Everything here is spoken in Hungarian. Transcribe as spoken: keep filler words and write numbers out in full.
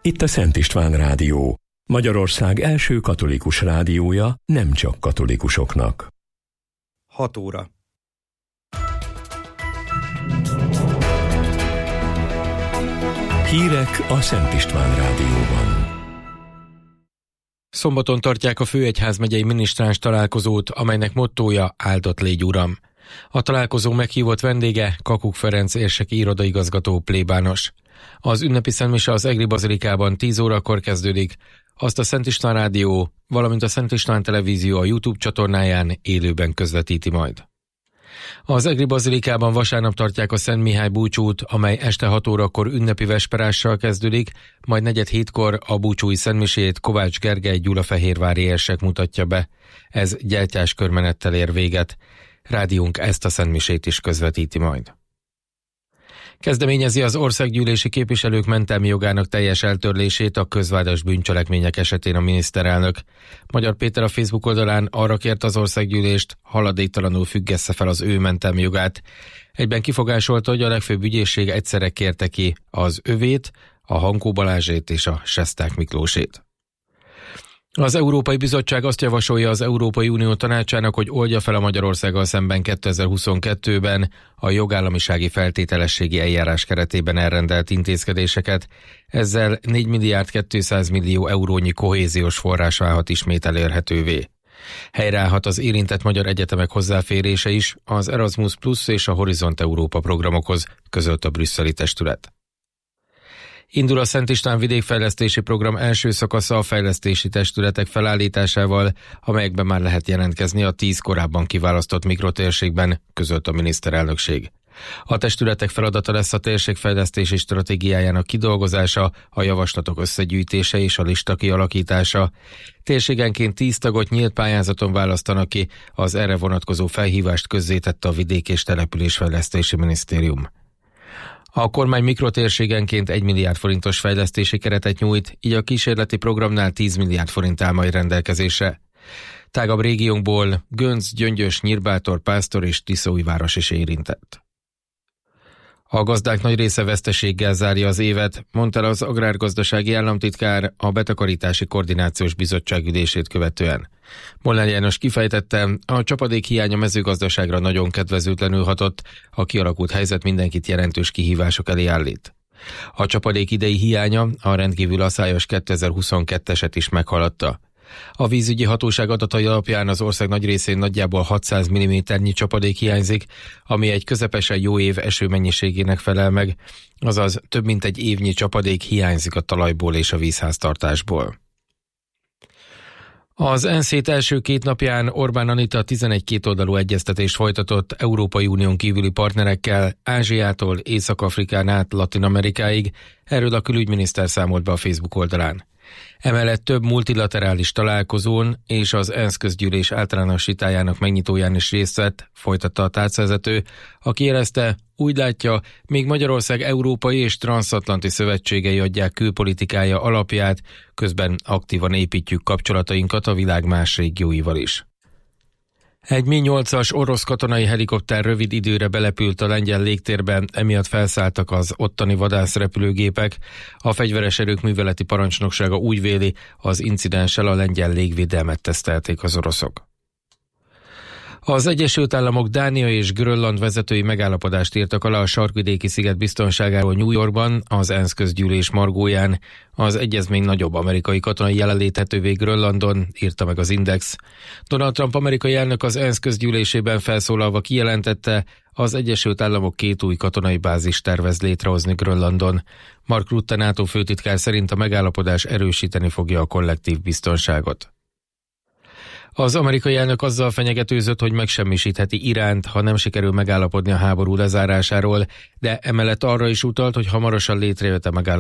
Itt a Szent István Rádió, Magyarország első katolikus rádiója nem csak katolikusoknak. hat óra. Hírek a Szent István Rádióban. Szombaton tartják a főegyházmegyei minisztráns találkozót, amelynek mottója áldott légy Uram. A találkozó meghívott vendége Kakuk Ferenc érseki irodaigazgató plébános. Az ünnepi szentmise az Egri Bazilikában tíz órakor kezdődik, azt a Szent István Rádió, valamint a Szent István Televízió a YouTube csatornáján élőben közvetíti majd. Az Egri Bazilikában vasárnap tartják a Szent Mihály búcsút, amely este hat órakor ünnepi vesperással kezdődik, majd negyed hétkor a búcsúi szentmisét Kovács Gergely gyulafehérvári érsek mutatja be. Ez gyertyás körmenettel ér véget. Rádiónk ezt a szentmisét is közvetíti majd. Kezdeményezi az országgyűlési képviselők mentelmi jogának teljes eltörlését a közvádas bűncselekmények esetén a miniszterelnök. Magyar Péter a Facebook oldalán arra kért az országgyűlést, haladéktalanul függesse fel az ő mentelmi jogát. Egyben kifogásolta, hogy a legfőbb ügyészség egyszerre kérte ki az övét, a Hankó Balázsét és a Sesták Miklósét. Az Európai Bizottság azt javasolja az Európai Unió tanácsának, hogy oldja fel a Magyarországgal szemben kétezer-huszonkettőben a jogállamisági feltételességi eljárás keretében elrendelt intézkedéseket. Ezzel négy milliárd kétszáz millió eurónyi kohéziós forrás válhat ismét elérhetővé. Helyreállhat az érintett magyar egyetemek hozzáférése is az Erasmus Plus és a Horizont Európa programokhoz, közölt a brüsszeli testület. Indul a Szent István vidékfejlesztési program első szakasza a fejlesztési testületek felállításával, amelyekben már lehet jelentkezni a tíz korábban kiválasztott mikrotérségben, közölt a miniszterelnökség. A testületek feladata lesz a térségfejlesztési stratégiájának kidolgozása, a javaslatok összegyűjtése és a lista kialakítása. Térségenként tíz tagot nyílt pályázaton választanak ki, az erre vonatkozó felhívást közzétette a Vidék- és Településfejlesztési Minisztérium. A kormány mikrotérségenként egy milliárd forintos fejlesztési keretet nyújt, így a kísérleti programnál tíz milliárd forint áll majd rendelkezésre. Tágabb régiónkból Gönc, Gyöngyös, Nyírbátor, Pásztor és Tiszóújváros is érintett. A gazdák nagy része veszteséggel zárja az évet, mondta az agrárgazdasági államtitkár a Betakarítási Koordinációs Bizottság ülését követően. Molnár János kifejtette, a csapadék hiánya mezőgazdaságra nagyon kedvezőtlenül hatott, a kialakult helyzet mindenkit jelentős kihívások elé állít. A csapadék idei hiánya a rendkívül aszályos kétezer-huszonkettőeset is meghaladta. A vízügyi hatóság adatai alapján az ország nagy részén nagyjából hatszáz milliméternyi csapadék hiányzik, ami egy közepesen jó év esőmennyiségének felel meg, azaz több mint egy évnyi csapadék hiányzik a talajból és a vízháztartásból. Az ENSZ hét első két napján Orbán Anita tizenegy kétoldalú egyeztetést folytatott Európai Unión kívüli partnerekkel, Ázsiától Észak-Afrikán át Latin-Amerikáig, erről a külügyminiszter számolt be a Facebook oldalán. Emellett több multilaterális találkozón és az ENSZ közgyűlés általános vitájának megnyitóján is részt vett, folytatta a tárcavezető, aki jelezte, úgy látja, még Magyarország európai és transzatlanti szövetségei adják külpolitikája alapját, közben aktívan építjük kapcsolatainkat a világ más régióival is. Egy MiG nyolcas orosz katonai helikopter rövid időre belepült a lengyel légtérbe, emiatt felszálltak az ottani vadászrepülőgépek. A fegyveres erők műveleti parancsnoksága úgy véli, az incidenssel a lengyel légvédelmet tesztelték az oroszok. Az Egyesült Államok, Dánia és Grönland vezetői megállapodást írtak alá a sarkvidéki sziget biztonságáról New Yorkban, az ENSZ közgyűlés margóján. Az egyezmény nagyobb amerikai katonai jelenléthetővé Grönlandon, írta meg az Index. Donald Trump amerikai elnök az ENSZ közgyűlésében felszólalva kijelentette, az Egyesült Államok két új katonai bázist tervez létrehozni Grönlandon. Mark Rutte NATO főtitkár szerint a megállapodás erősíteni fogja a kollektív biztonságot. Az amerikai elnök azzal fenyegetőzött, hogy megsemmisítheti Iránt, ha nem sikerül megállapodni a háború lezárásáról, de emellett arra is utalt, hogy hamarosan létrejött a megállapodás